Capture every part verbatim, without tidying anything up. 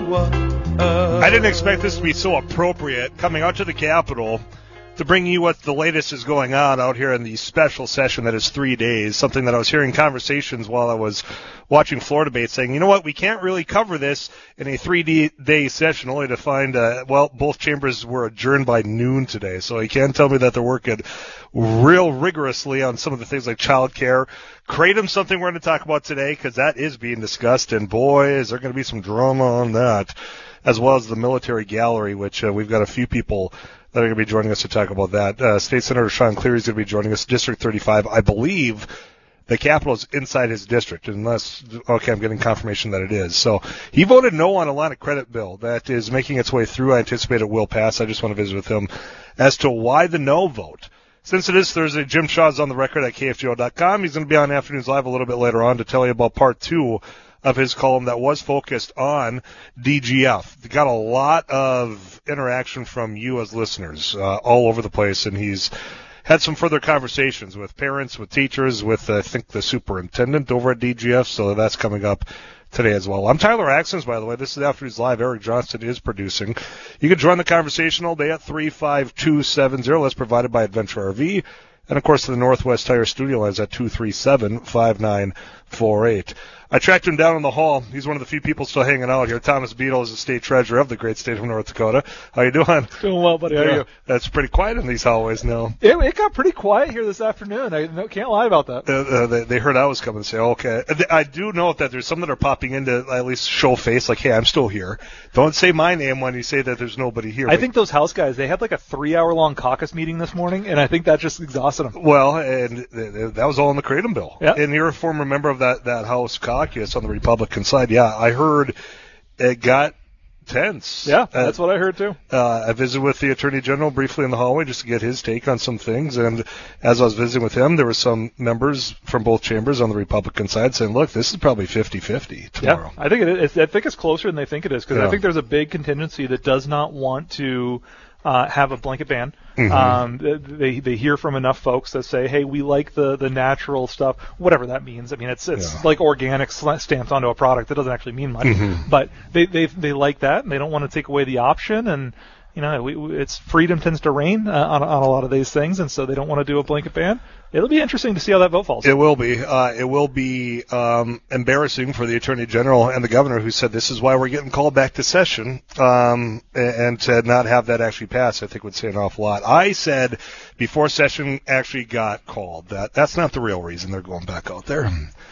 I didn't expect this to be so appropriate coming out to the Capitol to bring you what the latest is going on out here in the special session that is three days, something that I was hearing conversations while I was watching floor debate saying, you know what, we can't really cover this in a three-day session only to find, uh, well, both chambers were adjourned by noon today, so you can't tell me that they're working real rigorously on some of the things like child care. Kratom, something we're going to talk about today because that is being discussed, and boy, is there going to be some drama on that, as well as the military gallery, which uh, we've got a few people that are going to be joining us to talk about that. Uh, State Senator Sean Cleary is going to be joining us, District thirty-five. I believe the Capitol is inside his district, unless, okay, I'm getting confirmation that it is. So he voted no on a line of credit bill that is making its way through. I anticipate it will pass. I just want to visit with him as to why the no vote. Since it is Thursday, Jim Shaw's on the record at K F G O dot com. He's going to be on Afternoons Live a little bit later on to tell you about part two of his column that was focused on D G F. He got a lot of interaction from you as listeners uh, all over the place, and he's had some further conversations with parents, with teachers, with, uh, I think, the superintendent over at D G F, so that's coming up today as well. I'm Tyler Axons, by the way. This is Afternoons Live. Eric Johnston is producing. You can join the conversation all day at three five two seven zero. That's provided by Adventure R V. And, of course, the Northwest Tire Studio lines at two three seven, five nine four eight. I tracked him down in the hall. He's one of the few people still hanging out here. Thomas Beadle is the state treasurer of the great state of North Dakota. How you doing? Doing well, buddy. How yeah, are you? That's pretty quiet in these hallways now. It, it got pretty quiet here this afternoon. I no, can't lie about that. Uh, uh, they, they heard I was coming to say, okay. I do note that there's some that are popping in to at least show face, like, hey, I'm still here. Don't say my name when you say that there's nobody here. I think those House guys, they had like a three-hour-long caucus meeting this morning, and I think that just exhausted them. Well, and that was all in the Kratom bill. Yeah. And you're a former member of that, that House caucus on the Republican side. Yeah, I heard it got tense. Yeah, that's uh, what I heard too. Uh, I visited with the Attorney General briefly in the hallway just to get his take on some things, and as I was visiting with him, there were some members from both chambers on the Republican side saying, look, this is probably fifty-fifty tomorrow. Yeah, I think it is. I think it's closer than they think it is, because yeah. I think there's a big contingency that does not want to Uh, have a blanket ban. Mm-hmm. Um, they they hear from enough folks that say, hey, we like the, the natural stuff, whatever that means. I mean, it's it's yeah. like organic stamped onto a product. That doesn't actually mean much. Mm-hmm. But they, they they like that, and they don't want to take away the option. And you know, we, we, it's freedom tends to reign uh, on on a lot of these things, and so they don't want to do a blanket ban. It'll be interesting to see how that vote falls. It will be. Uh, it will be um, embarrassing for the Attorney General and the Governor, who said this is why we're getting called back to session, um, and to not have that actually pass, I think would say an awful lot. I said before session actually got called that that's not the real reason they're going back out there.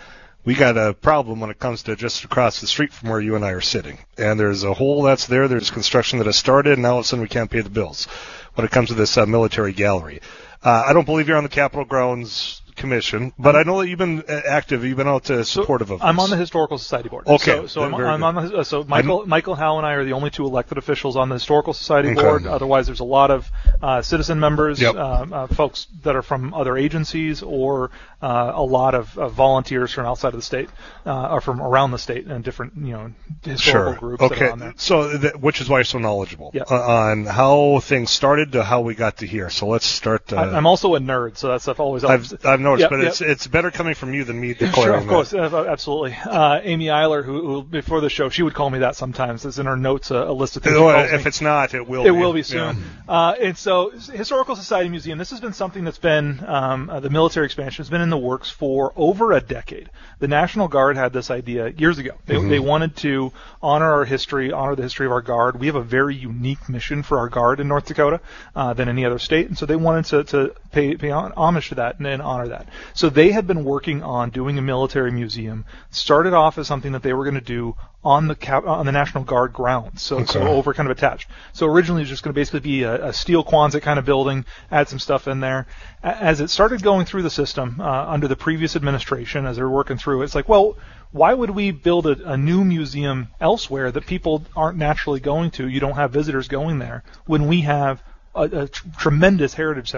We got a problem when it comes to just across the street from where you and I are sitting. And there's a hole that's there. There's construction that has started, and now all of a sudden we can't pay the bills when it comes to this uh, military gallery. Uh, I don't believe you're on the Capitol Grounds Commission, but I know that you've been active. You've been out to supportive so of this. I'm on the Historical Society board. Okay. So, so I'm, I'm on the, so Michael, I'm, Michael Howe and I are the only two elected officials on the Historical Society okay. board. Otherwise, there's a lot of uh, citizen members, yep. uh, uh, folks that are from other agencies, or uh, a lot of uh, volunteers from outside of the state, uh, or from around the state, and different, you know, historical sure. groups okay. that are on there. So, th- which is why you're so knowledgeable yep. uh, on how things started to how we got to here. So let's start. Uh, I, I'm also a nerd, so that stuff always helps. I've, I've noticed, yep, but yep. it's it's better coming from you than me declaring Sure, of course, that. uh, absolutely. Uh, Amy Eiler, who, who before the show, she would call me that sometimes. There's in her notes a, a list of things. Oh, she calls if me. it's not, it will. It be. will be soon. Yeah. Uh, and so, Historical Society Museum. This has been something that's been um, uh, the military expansion has been in the works for over a decade. The National Guard had this idea years ago. They, mm-hmm. they wanted to honor our history, honor the history of our Guard. We have a very unique mission for our Guard in North Dakota uh, than any other state, and so they wanted to, to pay, pay homage to that and, and honor that. So they had been working on doing a military museum. Started off as something that they were going to do on the cap, on the National Guard grounds, so, okay. so over kind of attached. So originally it was just going to basically be a, a steel Quonset kind of building, add some stuff in there. As it started going through the system uh, under the previous administration, as they were working through it, it's like, well, why would we build a, a new museum elsewhere that people aren't naturally going to? You don't have visitors going there when we have a, a tr- tremendous heritage center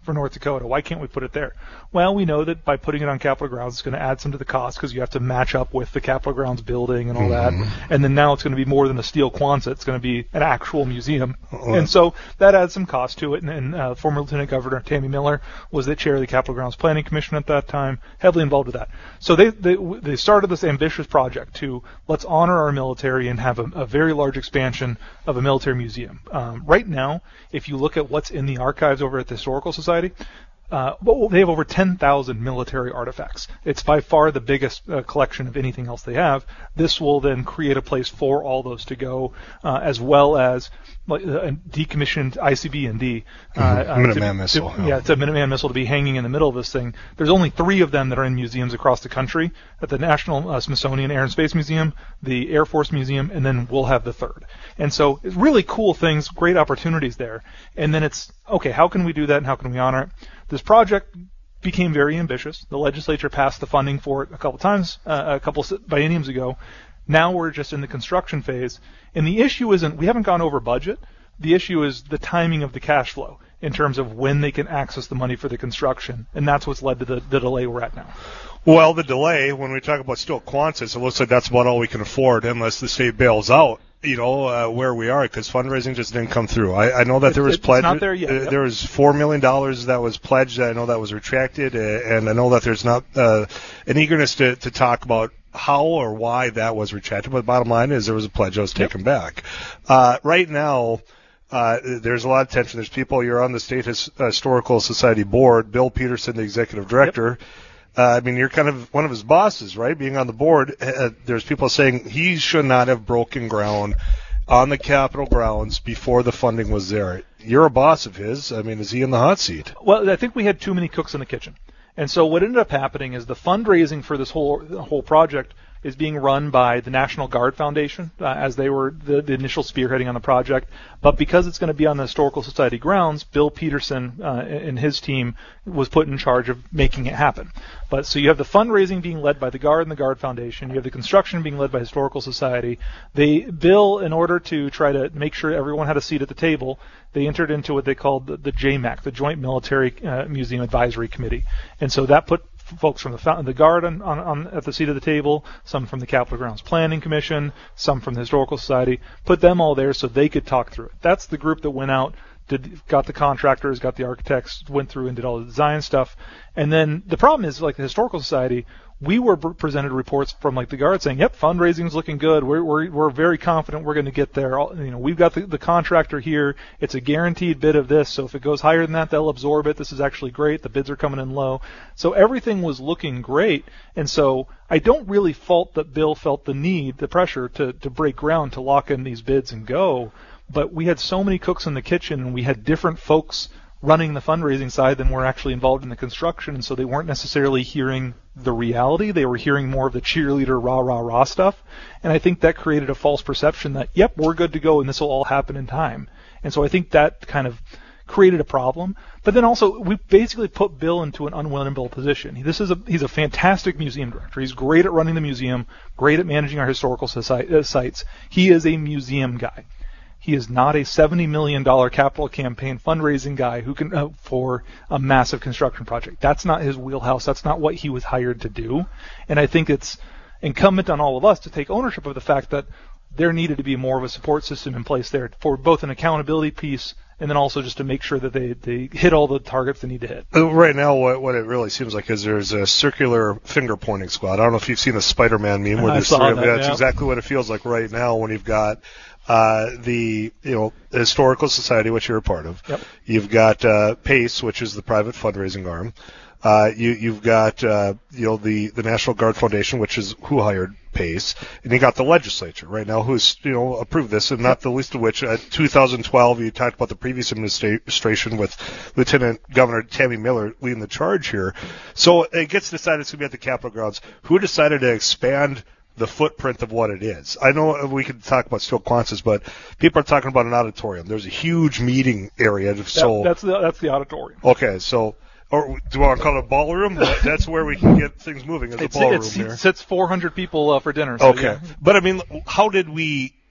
for North Dakota. Why can't we put it there? Well, we know that by putting it on Capitol grounds, it's going to add some to the cost because you have to match up with the Capitol grounds building and all Mm-hmm. that. And then now it's going to be more than a steel Quonset. It's going to be an actual museum. Uh-huh. And so that adds some cost to it. And, and uh, former Lieutenant Governor Tammy Miller was the chair of the Capitol Grounds Planning Commission at that time, heavily involved with that. So they they, they started this ambitious project to let's honor our military and have a, a very large expansion of a military museum. Um, right now, if you look at what's in the archives over at the Historical Society, Uh, well, they have over ten thousand military artifacts. It's by far the biggest uh, collection of anything else they have. This will then create a place for all those to go, uh, as well as like, a decommissioned I C B M D. Uh, Mm-hmm. uh, Minuteman to, missile. To, yeah, it's a Minuteman missile to be hanging in the middle of this thing. There's only three of them that are in museums across the country, at the National uh, Smithsonian Air and Space Museum, the Air Force Museum, and then we'll have the third. And so it's really cool things, great opportunities there. And then it's, okay, how can we do that and how can we honor it? This project became very ambitious. The legislature passed the funding for it a couple times, uh, a couple bienniums ago. Now we're just in the construction phase. And the issue isn't, we haven't gone over budget. The issue is the timing of the cash flow in terms of when they can access the money for the construction. And that's what's led to the, the delay we're at now. Well, the delay, when we talk about steel Quonsets, it looks like that's about all we can afford unless the state bails out. You know, uh, where we are, because fundraising just didn't come through. I, I know that there was it's pledge. not there yet. Uh, Yep. There was four million dollars that was pledged. I know that was retracted, uh, and I know that there's not uh, an eagerness to, to talk about how or why that was retracted. But the bottom line is there was a pledge that was taken yep. back. Uh, right now, uh, there's a lot of tension. There's people. You're on the State His- Historical Society board. Bill Peterson, the executive director. Yep. Uh, I mean, you're kind of one of his bosses, right? Being on the board, uh, there's people saying he should not have broken ground on the Capitol grounds before the funding was there. You're a boss of his. I mean, is he in the hot seat? Well, I think we had too many cooks in the kitchen. And so what ended up happening is the fundraising for this whole whole project is being run by the National Guard Foundation, uh, as they were the, the initial spearheading on the project. But because it's going to be on the Historical Society grounds, Bill Peterson uh, and his team was put in charge of making it happen. But so you have the fundraising being led by the Guard and the Guard Foundation. You have the construction being led by Historical Society. They, Bill, in order to try to make sure everyone had a seat at the table, they entered into what they called the, the J MAC, the Joint Military uh, Museum Advisory Committee. And so that put folks from the the Guard on, on, on at the seat of the table, some from the Capitol Grounds Planning Commission, some from the Historical Society, put them all there so they could talk through it. That's the group that went out, did got the contractors, got the architects, went through and did all the design stuff. And then the problem is, like the Historical Society, we were presented reports from like the Guard saying, "Yep, fundraising is looking good. We're we're we're very confident we're going to get there. All, you know, we've got the, the contractor here. It's a guaranteed bid of this. So if it goes higher than that, they'll absorb it. This is actually great. The bids are coming in low." So everything was looking great. And so I don't really fault that Bill felt the need, the pressure to to break ground, to lock in these bids and go. But we had so many cooks in the kitchen, and we had different folks running the fundraising side than were actually involved in the construction, and so they weren't necessarily hearing the reality. They were hearing more of the cheerleader rah rah rah stuff, and I think that created a false perception that, yep, we're good to go and this will all happen in time. And so I think that kind of created a problem. But then also we basically put Bill into an unwinnable position. This is a he's a fantastic museum director. He's great at running the museum, great at managing our historical society, uh, sites. He is a museum guy. He is not a seventy million dollars capital campaign fundraising guy who can uh, for a massive construction project. That's not his wheelhouse. That's not what he was hired to do. And I think it's incumbent on all of us to take ownership of the fact that there needed to be more of a support system in place there for both an accountability piece and then also just to make sure that they, they hit all the targets they need to hit. Right now, what, what it really seems like is there's a circular finger-pointing squad. I don't know if you've seen the Spider-Man meme where I there's saw three of that, them. That's yeah. exactly what it feels like right now when you've got uh, the you know Historical Society, which you're a part of. Yep. You've got uh, PACE, which is the private fundraising arm. Uh, you, you've got uh, you know the, the National Guard Foundation, which is who hired PACE, and you got the legislature right now who's you know approved this, and not the least of which, uh, two thousand twelve, you talked about the previous administration with Lieutenant Governor Tammy Miller leading the charge here. So it gets decided it's going to be at the Capitol grounds. Who decided to expand the footprint of what it is? I know we could talk about steel Quonset, but people are talking about an auditorium. There's a huge meeting area. So that, that's the that's the auditorium. Okay, so. Or do I want to call it a ballroom? That's where we can get things moving. As a it's, ballroom it's, here. It sits four hundred people uh, for dinner. So okay, yeah. But I mean, how did we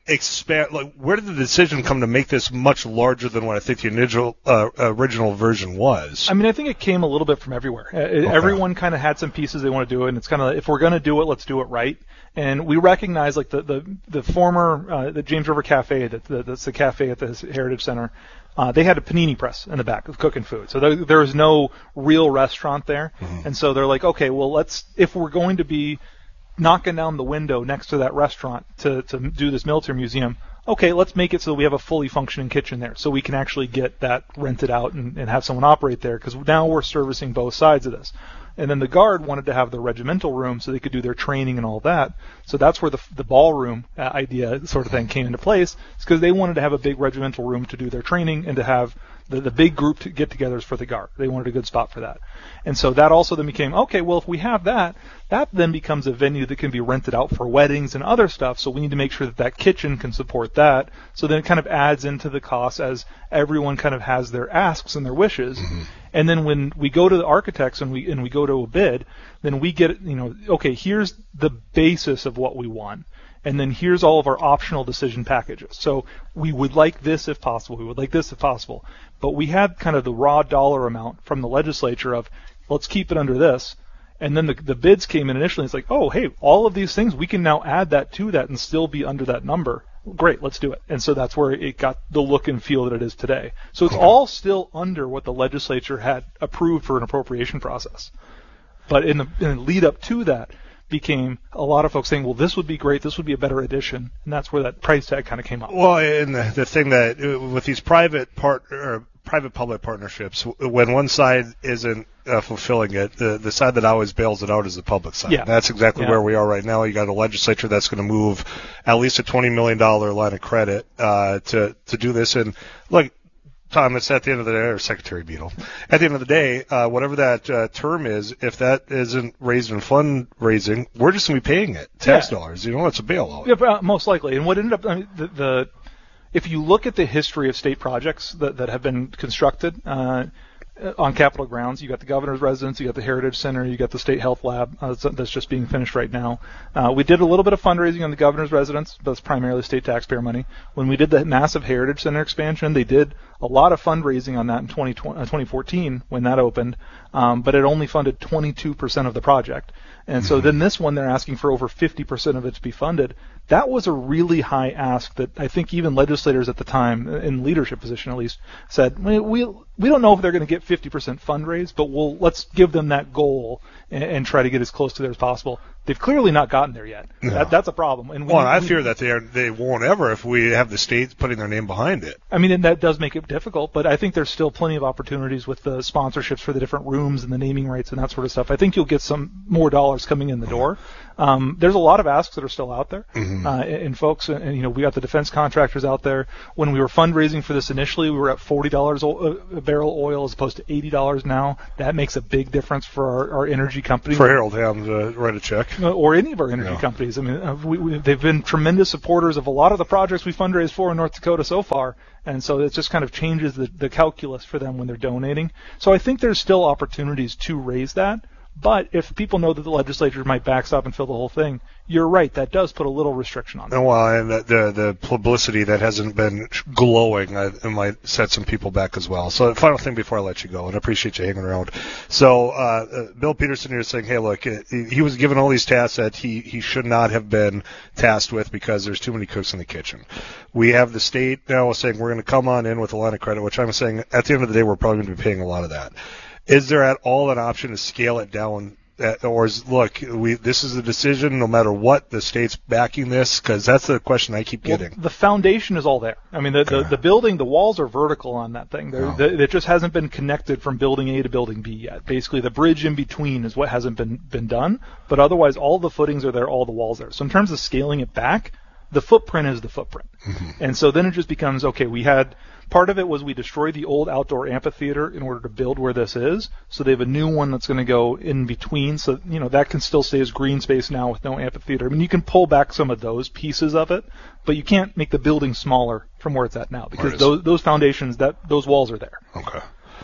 expand? Like, where did the decision come to make this much larger than what I think the original uh, original version was? I mean, I think it came a little bit from everywhere. Okay. Everyone kind of had some pieces they want to do it, and it's kind of, if we're going to do it, let's do it right. And we recognize, like the the, the former uh, the James River Cafe, that the, that's the cafe at the Heritage Center. Uh, they had a panini press in the back of cooking food, so there, there was no real restaurant there. Mm-hmm. And so they're like, okay, well, let's, if we're going to be knocking down the window next to that restaurant to, to do this military museum, okay, let's make it so that we have a fully functioning kitchen there, so we can actually get that rented out and, and have someone operate there, because now we're servicing both sides of this. And then the Guard wanted to have the regimental room so they could do their training and all that. So that's where the the ballroom uh, idea sort of thing came into place. It's because they wanted to have a big regimental room to do their training and to have the, the big group to get-togethers for the Guard. They wanted a good spot for that. And so that also then became, okay, well, if we have that, that then becomes a venue that can be rented out for weddings and other stuff, so we need to make sure that that kitchen can support that. So then it kind of adds into the cost as everyone kind of has their asks and their wishes. Mm-hmm. And then when we go to the architects and we and we go to a bid, then we get, you know, okay, here's the basis of what we want. And then here's all of our optional decision packages. So we would like this if possible. We would like this if possible. But we had kind of the raw dollar amount from the legislature of, let's keep it under this. And then the, the bids came in initially. It's like, oh, hey, all of these things, we can now add that to that and still be under that number. Great, let's do it. And so that's where it got the look and feel that it is today. So it's all still under what the legislature had approved for an appropriation process. But in the, in the lead up to that became a lot of folks saying, well, this would be great, this would be a better addition. And that's where that price tag kind of came up. Well, and the, the thing that, with these private part or private-public partnerships, when one side isn't uh, fulfilling it, the, the side that always bails it out is the public side. Yeah. That's exactly yeah. where we are right now. You got a legislature that's going to move at least a twenty million dollars line of credit uh, to to do this. And look, Thomas, at the end of the day, or Secretary Beadle, at the end of the day, uh, whatever that uh, term is, if that isn't raised in fundraising, we're just going to be paying it, tax yeah. dollars. You know, it's a bailout. Yeah, most likely. And what ended up, I mean, the, the if you look at the history of state projects that, that have been constructed uh, on Capitol grounds, you got the governor's residence, you got the Heritage Center, you got the State Health Lab uh, that's just being finished right now. Uh, we did a little bit of fundraising on the governor's residence, but it's primarily state taxpayer money. When we did the massive Heritage Center expansion, they did a lot of fundraising on that in twenty fourteen when that opened, um, but it only funded twenty-two percent of the project. And so then this one, they're asking for over fifty percent of it to be funded. That was a really high ask that I think even legislators at the time, in leadership position at least, said, we we, we don't know if they're going to get fifty percent fundraised, but we'll let's give them that goal and, and try to get as close to there as possible. They've clearly not gotten there yet. No. That, that's a problem. And well, we, I we, fear that they are, they won't ever if we have the states putting their name behind it. I mean, and that does make it difficult, but I think there's still plenty of opportunities with the sponsorships for the different rooms and the naming rights and that sort of stuff. I think you'll get some more dollars coming in the door. Um, there's a lot of asks that are still out there, mm-hmm. uh, and, and folks, and you know, we got the defense contractors out there. When we were fundraising for this initially, we were at forty dollars a barrel oil as opposed to eighty dollars now. That makes a big difference for our, our energy company. For Harold Ham to write a check, or any of our energy yeah. companies. I mean, uh, we, we, they've been tremendous supporters of a lot of the projects we fundraised for in North Dakota so far, and so it just kind of changes the, the calculus for them when they're donating. So I think there's still opportunities to raise that. But if people know that the legislature might backstop and fill the whole thing, you're right. That does put a little restriction on them. Well, and the the, the publicity that hasn't been glowing uh, it might set some people back as well. So, final thing before I let you go, and I appreciate you hanging around. So, uh, uh, Bill Peterson here is saying, hey, look, it, he was given all these tasks that he, he should not have been tasked with because there's too many cooks in the kitchen. We have the state now saying we're going to come on in with a line of credit, which I'm saying at the end of the day we're probably going to be paying a lot of that. Is there at all an option to scale it down, at, or is, look, we this is a decision no matter what, the state's backing this? Because that's the question I keep getting. Well, the foundation is all there. I mean, the, okay. the, the building, the walls are vertical on that thing. Oh. The, it just hasn't been connected from building A to building B yet. Basically, the bridge in between is what hasn't been, been done, but otherwise all the footings are there, all the walls are there. So in terms of scaling it back, the footprint is the footprint. Mm-hmm. And so then it just becomes, okay, we had... Part of it was we destroyed the old outdoor amphitheater in order to build where this is. So they have a new one that's going to go in between. So, you know, that can still stay as green space now with no amphitheater. I mean, you can pull back some of those pieces of it, but you can't make the building smaller from where it's at now because those those foundations, that those walls are there. Okay.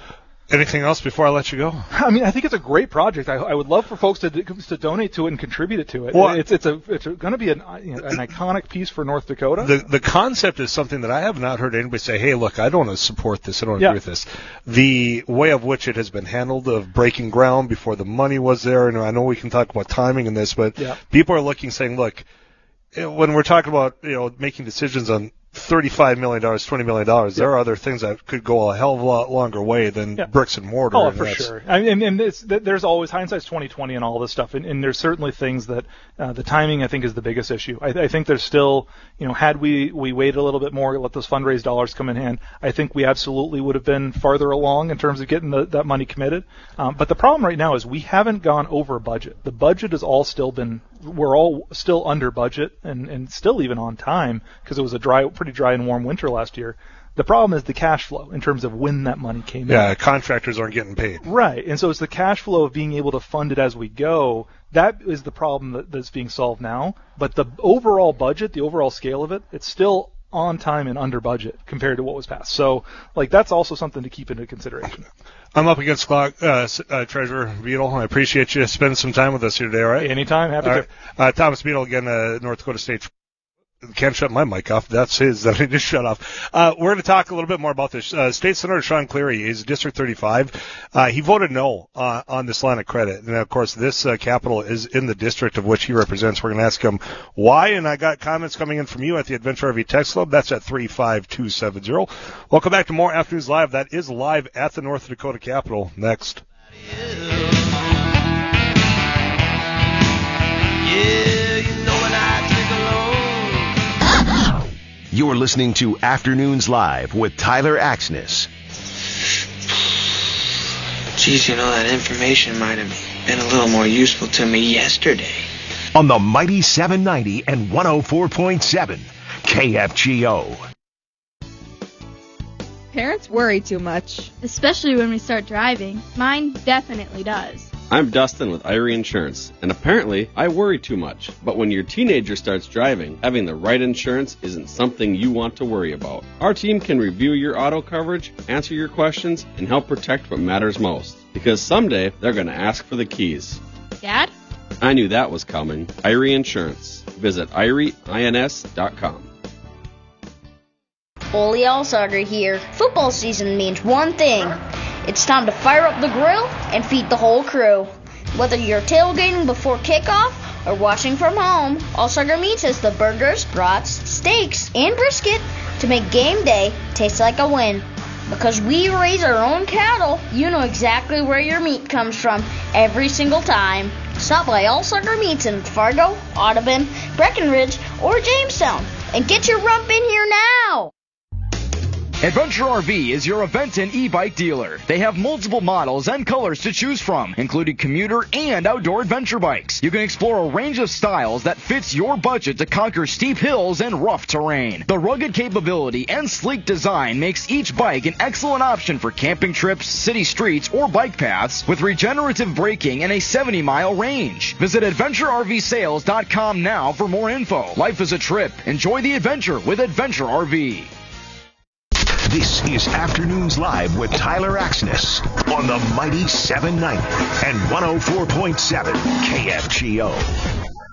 Anything else before I let you go? I mean, I think it's a great project. I, I would love for folks to to donate to it and contribute it to it. Well, it's it's a it's going to be an you know, an iconic piece for North Dakota. The the concept is something that I have not heard anybody say, hey, look, I don't want to support this. I don't yeah. agree with this. The way of which it has been handled, of breaking ground before the money was there, and I know we can talk about timing in this, but yeah. people are looking, saying, look, when we're talking about you know making decisions on thirty-five million dollars, twenty million dollars, yeah. there are other things that could go a hell of a lot longer way than yeah. bricks and mortar. Oh, and for sure. I mean, and, and it's, there's always hindsight's twenty twenty and all this stuff, and, and there's certainly things that uh, the timing I think is the biggest issue. I, I think there's still, you know, had we we waited a little bit more, let those fundraise dollars come in hand, I think we absolutely would have been farther along in terms of getting the, that money committed. Um, but the problem right now is we haven't gone over budget. The budget has all still been, we're all still under budget and, and still even on time because it was a dry, pretty dry and warm winter last year. The problem is the cash flow in terms of when that money came yeah, in. Yeah, contractors aren't getting paid. Right, and so it's the cash flow of being able to fund it as we go. That is the problem that, that's being solved now. But the overall budget, the overall scale of it, it's still on time and under budget compared to what was passed. So, like, that's also something to keep into consideration. I'm up against clock, uh, uh, Treasurer Beadle. I appreciate you spending some time with us here today, all right? Anytime, happy all to. Right. Uh, Thomas Beadle, again, uh, North Dakota State. Can't shut my mic off. That's his that I just shut off. Uh, we're going to talk a little bit more about this. Uh, State Senator Sean Cleary is District thirty-five. Uh, he voted no uh, on this line of credit. And, of course, this uh, capital is in the district of which he represents. We're going to ask him why. And I got comments coming in from you at the Adventure R V Text Club. That's at three five two seven zero. Welcome back to more Afternoons Live. That is live at the North Dakota Capitol. Next. You're listening to Afternoons Live with Tyler Axness. Geez, you know, that information might have been a little more useful to me yesterday. On the mighty seven ninety and one oh four point seven K F G O. Parents worry too much, especially when we start driving. Mine definitely does. I'm Dustin with Irie Insurance, and apparently I worry too much. But when your teenager starts driving, having the right insurance isn't something you want to worry about. Our team can review your auto coverage, answer your questions, and help protect what matters most. Because someday they're going to ask for the keys. Dad? I knew that was coming. Irie Insurance. Visit irie ins dot com. Ole Allsauger here. Football season means one thing. It's time to fire up the grill and feed the whole crew. Whether you're tailgating before kickoff or watching from home, Allsauger Meats has the burgers, brats, steaks, and brisket to make game day taste like a win. Because we raise our own cattle, you know exactly where your meat comes from every single time. Stop by Allsauger Meats in Fargo, Audubon, Breckenridge, or Jamestown and get your rump in here now! Adventure R V is your event and e-bike dealer. They have multiple models and colors to choose from, including commuter and outdoor adventure bikes. You can explore a range of styles that fits your budget to conquer steep hills and rough terrain. The rugged capability and sleek design makes each bike an excellent option for camping trips, city streets, or bike paths with regenerative braking and a seventy mile range. Visit adventure r v sales dot com now for more info. Life is a trip. Enjoy the adventure with Adventure R V. This is Afternoons Live with Tyler Axness on the mighty seven ninety and one oh four point seven K F G O.